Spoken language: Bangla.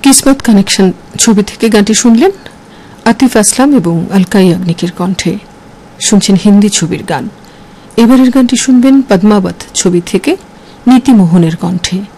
কিসমত কানেকশন ছবি থেকে গানটি শুনলেন আতিফ আসলাম এবং আলকা ইয়াগনিকের কণ্ঠে। শুনছেন হিন্দি ছবির গান। এবারের গানটি শুনবেন পদ্মাবত ছবি থেকে নীতি মোহনের কণ্ঠে।